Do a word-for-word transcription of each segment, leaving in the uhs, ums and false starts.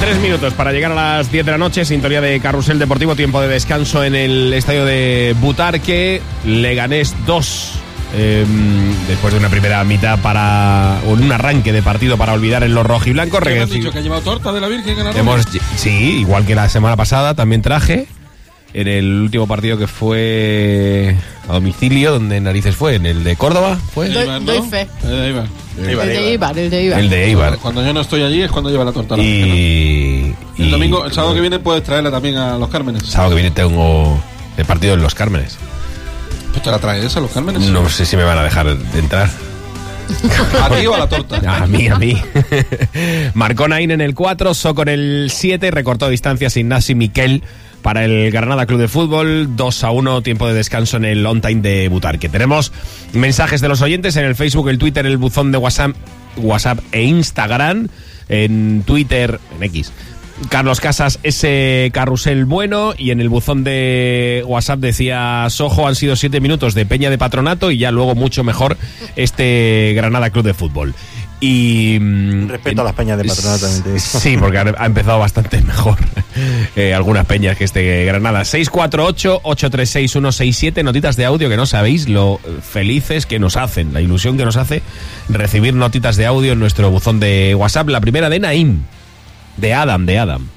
Tres minutos para llegar a las diez de la noche, sintonía de Carrusel Deportivo, tiempo de descanso en el estadio de Butarque, Leganés dos. Eh, después de una primera mitad para un arranque de partido para olvidar en los rojiblancos. ¿Qué me han dicho? ¿Que ha llevado torta de la Virgen en la Hemos, sí, igual que la semana pasada también traje en el último partido que fue a domicilio, donde narices fue, en el de Córdoba, ¿fue? Doy, ¿no? doy fe. El de Eibar. El de Eibar, el de Eibar. El de Eibar. Cuando yo no estoy allí es cuando lleva la torta a la y, Virgen, ¿no? El y, domingo, el sábado que viene puedes traerla también a Los Cármenes. El sábado que viene tengo el partido en Los Cármenes. ¿Pues te la traes a Los Cármenes? No sé si me van a dejar de entrar. ¿A ti o a la torta? A mí, a mí. Marcó Nain en el cuatro, So con el siete, recortó distancias Ignasi Miquel para el Granada Club de Fútbol. Dos a uno, tiempo de descanso en el on-time de Butarque. Tenemos mensajes de los oyentes en el Facebook, el Twitter, el buzón de WhatsApp, WhatsApp e Instagram. En Twitter, en X, Carlos Casas, ese carrusel bueno. Y en el buzón de WhatsApp decía Sojo, han sido siete minutos de Peña de Patronato y ya luego mucho mejor este Granada Club de Fútbol. Y respeto a las peñas de Patronato también. Sí, porque ha empezado bastante mejor eh, algunas peñas que este Granada. Seis cuatro ocho, ocho tres seis, uno seis siete, notitas de audio que no sabéis lo felices que nos hacen, la ilusión que nos hace recibir notitas de audio en nuestro buzón de WhatsApp. La primera de Naim, de Adam, de Adam.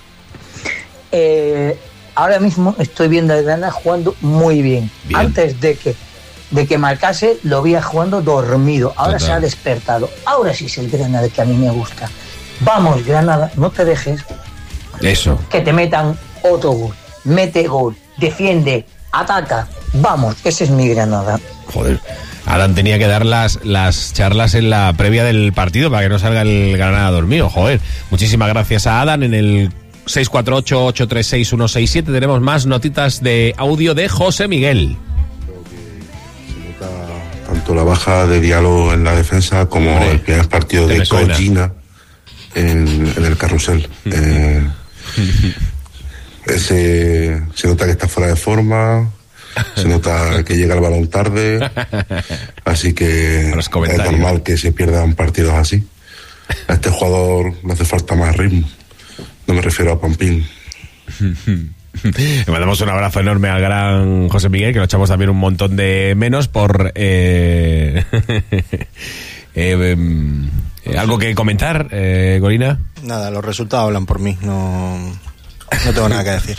Eh, ahora mismo estoy viendo a Granada jugando muy bien. bien. Antes de que de que marcase, lo veía jugando dormido. Ahora Total. Se ha despertado. Ahora sí es el Granada que a mí me gusta. Vamos, Granada, no te dejes. Eso. Que te metan otro gol. Mete gol, defiende, ataca. Vamos, ese es mi Granada. Joder. Adam tenía que dar las, las charlas en la previa del partido para que no salga el Granada dormido. Joder. Muchísimas gracias a Adam. En el seis cuatro ocho, ocho tres seis, uno seis siete tenemos más notitas de audio de José Miguel. Tanto la baja de diálogo en la defensa como Hombre, el primer partido de Collina en, en el carrusel. Eh, ese, se nota que está fuera de forma, se nota que llega el balón tarde, así que es normal que se pierdan partidos así. A este jugador le hace falta más ritmo, no me refiero a Pampín. Le mandamos un abrazo enorme al gran José Miguel, que lo echamos también un montón de menos por eh, eh, eh, algo que comentar, eh, Gorina. Nada, los resultados hablan por mí, no, no tengo nada que decir.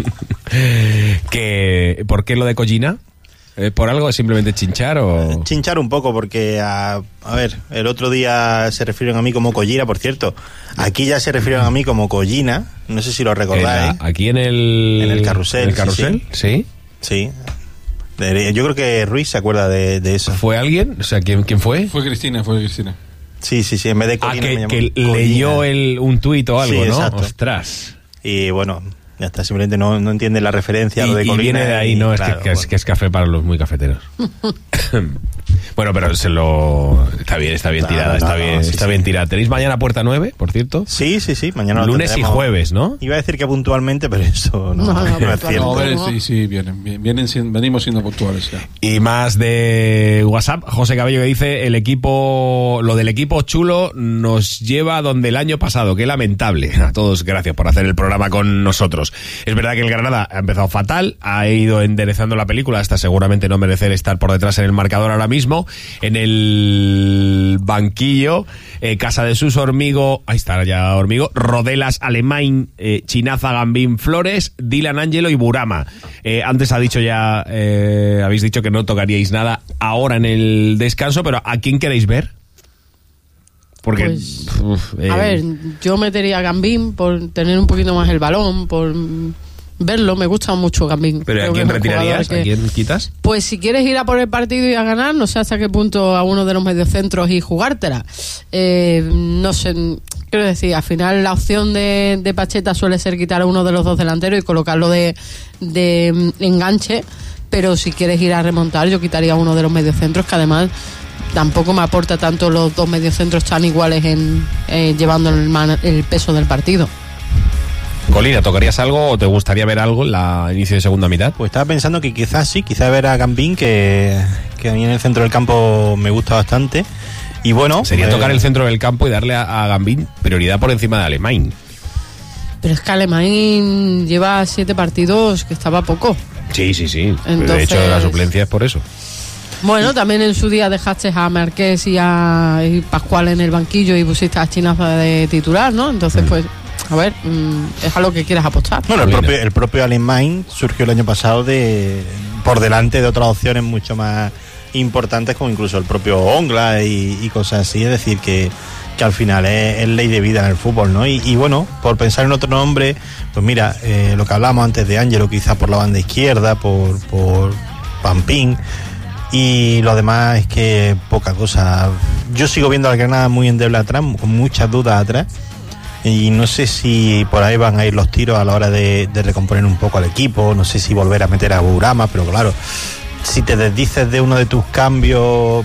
¿Que, ¿Por qué lo de Collina? ¿Eh, ¿Por algo? ¿Es simplemente chinchar o...? Chinchar un poco, porque, a, a ver, el otro día se refirieron a mí como Collina, por cierto. Aquí ya se refirieron a mí como Collina, no sé si lo recordáis. La, ¿Aquí en el...? En el carrusel. ¿En el carrusel? Sí. Sí. sí. Yo creo que Ruiz se acuerda de, de eso. ¿Fue alguien? O sea, ¿quién, quién fue? Fue Cristina, fue Cristina. Sí, sí, sí, en vez de Collina ah, que, me llamó que Collina. leyó el, un tuit o algo, sí, ¿no? Exacto. Ostras. Y bueno... Ya está, simplemente no, no entiende la referencia. Y, lo de y viene de ahí, y, ¿no? Claro, es, que, que, bueno. es, que es café para los muy cafeteros. Bueno, pero se lo... Está bien, está bien no, tirada, no, está no, bien, sí, está sí. bien tirada. ¿Tenéis mañana puerta nueve, por cierto? Sí, sí, sí. Mañana lunes y jueves, ¿no? Iba a decir que puntualmente, pero eso no, no, no, no es cierto. No, ver, sí, sí, vienen, vienen, vienen, venimos siendo puntuales ya. Y más de WhatsApp, José Cabello, que dice, el equipo, lo del equipo chulo nos lleva donde el año pasado, qué lamentable. A todos, gracias por hacer el programa con nosotros. Es verdad que el Granada ha empezado fatal, ha ido enderezando la película hasta seguramente no merecer estar por detrás en el marcador ahora mismo. En el banquillo, eh, Casa de Sus, Hormigo, ahí está ya Hormigo, Rodelas, Alemán, eh, Chinaza, Gambín, Flores, Dylan, Ángelo y Burama. Eh, antes ha dicho ya, eh, habéis dicho que no tocaríais nada ahora en el descanso, pero ¿a quién queréis ver? Porque, pues, uf, eh, a ver, yo metería a Gambín por tener un poquito más el balón, por verlo, me gusta mucho Gambín. ¿Pero a quién retirarías? Que, ¿A quién quitas? Pues si quieres ir a por el partido y a ganar, no sé hasta qué punto a uno de los mediocentros y jugártela. Eh, no sé, quiero decir, al final la opción de, de Pacheta suele ser quitar a uno de los dos delanteros y colocarlo de, de enganche, pero si quieres ir a remontar, yo quitaría a uno de los mediocentros, que además tampoco me aporta tanto los dos mediocentros tan iguales en eh, llevando el, man, el peso del partido. Colina, ¿tocarías algo o te gustaría ver algo en la inicio de segunda mitad? Pues estaba pensando que quizás sí, quizás ver a Gambín, que, que a mí en el centro del campo me gusta bastante. Y bueno, sería eh, tocar el centro del campo y darle a, a Gambín prioridad por encima de Alemán. Pero es que Alemán lleva siete partidos que estaba poco. Sí, sí, sí. Entonces, de hecho, la suplencia es por eso. Bueno, también en su día dejaste a Marqués y a y Pascual en el banquillo y pusiste a Chinaza de titular, ¿no? Entonces, pues, a ver, es a lo que quieras apostar. Bueno, el propio, el propio Alemán surgió el año pasado de por delante de otras opciones mucho más importantes, como incluso el propio Ongla y, y cosas así. Es decir, que, que al final es, es ley de vida en el fútbol, ¿no? Y, y bueno, por pensar en otro nombre, pues mira, eh, lo que hablamos antes de Ángelo, quizás por la banda izquierda, por, por Pampín. Y lo demás es que poca cosa. Yo sigo viendo al Granada muy endeble atrás, con muchas dudas atrás. Y no sé si por ahí van a ir los tiros a la hora de, de recomponer un poco al equipo. No sé si volver a meter a Burama, pero claro, si te desdices de uno de tus cambios,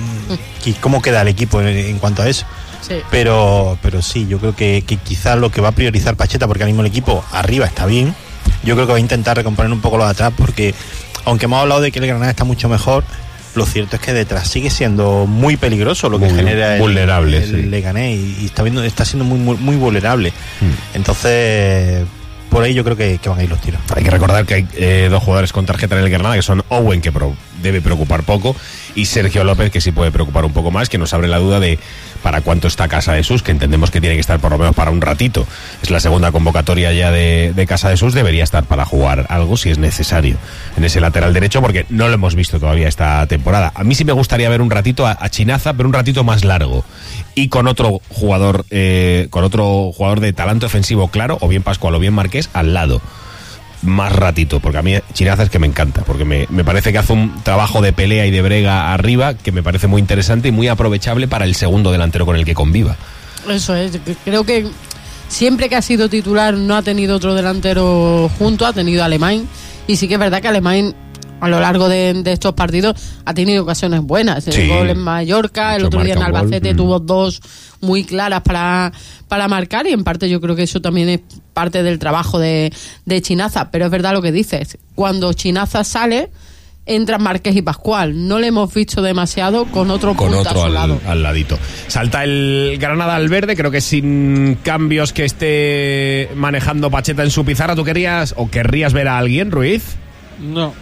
¿cómo queda el equipo en, en cuanto a eso? Sí. Pero, pero sí, yo creo que, que quizás lo que va a priorizar Pacheta, porque ahora mismo el equipo arriba está bien, yo creo que va a intentar recomponer un poco los de atrás, porque aunque hemos hablado de que el Granada está mucho mejor, lo cierto es que detrás sigue siendo muy peligroso lo que muy genera el, vulnerable, el sí. Leganés, y, y está viendo está siendo muy muy, muy vulnerable. Hmm. Entonces, por ahí yo creo que, que van a ir los tiros. Hay que recordar que hay eh, dos jugadores con tarjeta en el Granada, que son Owen, que pro, debe preocupar poco, y Sergio López, que sí puede preocupar un poco más, que nos abre la duda de para cuánto está Casa de Sus, que entendemos que tiene que estar por lo menos para un ratito. Es la segunda convocatoria ya de, de Casa de Sus, debería estar para jugar algo si es necesario en ese lateral derecho, porque no lo hemos visto todavía esta temporada. A mí sí me gustaría ver un ratito a, a Chinaza, pero un ratito más largo, y con otro jugador eh, con otro jugador de talento ofensivo claro, o bien Pascual o bien Marqués al lado, más ratito, porque a mí Chinaza es que me encanta, porque me, me parece que hace un trabajo de pelea y de brega arriba que me parece muy interesante y muy aprovechable para el segundo delantero con el que conviva. Eso es, creo que siempre que ha sido titular no ha tenido otro delantero junto, ha tenido a Alemán, y sí que es verdad que Alemán a lo largo de, de estos partidos ha tenido ocasiones buenas. El sí, gol en Mallorca, el otro día en Albacete tuvo dos muy claras para, para marcar, y en parte yo creo que eso también es parte del trabajo de, de Chinaza. Pero es verdad lo que dices, cuando Chinaza sale entran Marqués y Pascual, no le hemos visto demasiado con otro con punta otro a su al, lado. al ladito. Salta el Granada al verde, creo que sin cambios que esté manejando Pacheta en su pizarra. ¿Tú querías o querrías ver a alguien, Ruiz? No,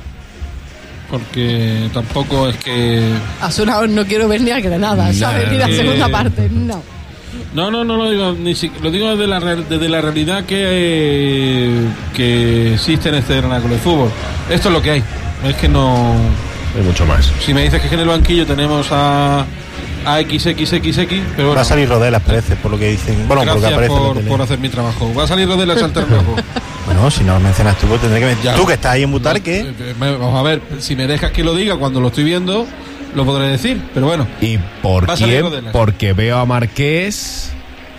porque tampoco es que... Ha sonado, no quiero ver ni a Granada, ¿sabes? Ni la segunda eh... parte, no. No, no, no lo digo, ni si, lo digo desde la, desde la realidad que, que existe en este Granada Club de Fútbol. Esto es lo que hay, es que no... Hay mucho más. Si me dices que en el banquillo tenemos a... a X X X X, pero bueno, va a salir Rodelas, parece, por lo que dicen. Bueno, gracias por lo que aparece por, por hacer mi trabajo. Va a salir Rodelas al terreno. Bueno, si no lo mencionas tú, pues tendré que mencionar. Tú que estás ahí en Butarque. Vamos a ver, si me dejas que lo diga cuando lo estoy viendo, lo podré decir, pero bueno. ¿Y por quién? Porque veo a Marqués,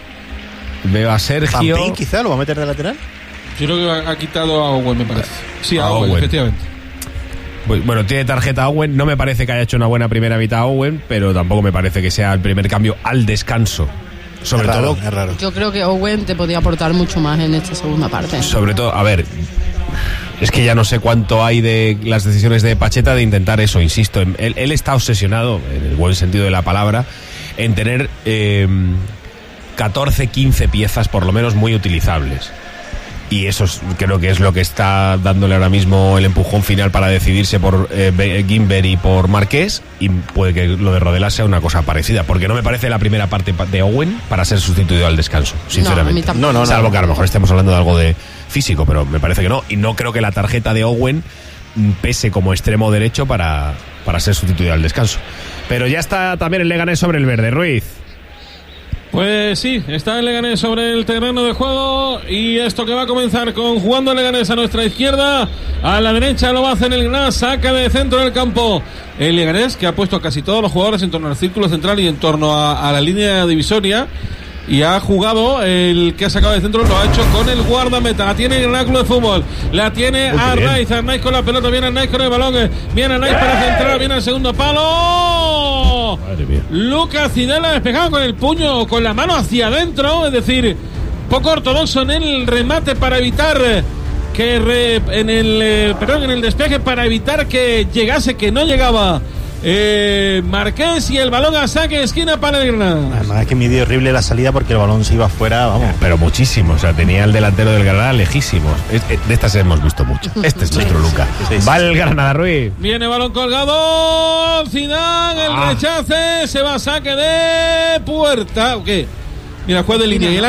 veo a Sergio. ¿Pampín quizá lo va a meter de lateral? Yo creo que ha, ha quitado a Owen, me parece. Sí, a, a Owen, Owen, efectivamente. Bueno, tiene tarjeta Owen, no me parece que haya hecho una buena primera mitad Owen, pero tampoco me parece que sea el primer cambio al descanso. Sobre es raro, todo, es raro. Yo creo que Owen te podía aportar mucho más en esta segunda parte. Sobre todo, a ver, es que ya no sé cuánto hay de las decisiones de Pacheta de intentar eso, insisto. Él, él está obsesionado, en el buen sentido de la palabra, en tener eh, catorce, quince piezas por lo menos muy utilizables. Y eso es, creo que es lo que está dándole ahora mismo el empujón final para decidirse por eh, Guimber y por Marqués, y puede que lo de Rodelas sea una cosa parecida, porque no me parece la primera parte de Owen para ser sustituido al descanso, sinceramente. No, no, no, salvo que a lo mejor estemos hablando de algo de físico, pero me parece que no, y no creo que la tarjeta de Owen pese como extremo derecho para, para ser sustituido al descanso. Pero ya está también el Leganés sobre el verde, Ruiz. Pues sí, está el Leganés sobre el terreno de juego, y esto que va a comenzar con jugando el Leganés a nuestra izquierda, a la derecha lo va a hacer el Granada, saca de centro del campo el Leganés, que ha puesto a casi todos los jugadores en torno al círculo central y en torno a, a la línea divisoria, y ha jugado el que ha sacado de centro, lo ha hecho con el guardameta. La tiene el Granada Club de Fútbol, la tiene Arnaiz, Arnaiz con la pelota, viene Arnaiz con el balón, viene Arnaiz para centrar, viene el segundo palo. Lucas Cidela despejado con el puño, con la mano hacia adentro, es decir, poco ortodoxo en el remate para evitar que re, en el eh, perdón en el despeje para evitar que llegase, que no llegaba eh, Marqués y el balón a saque de esquina para el Granada. Además es que midió horrible la salida porque el balón se iba afuera, vamos. Pero muchísimo, o sea, tenía el delantero del Granada lejísimos. De estas hemos visto mucho. Este es nuestro Luca. Sí, sí, Va el Granada, Ruiz. Viene balón colgado. Zidane, el ah. rechace. Se va a saque de puerta. ¿O qué? Mira, juez de línea.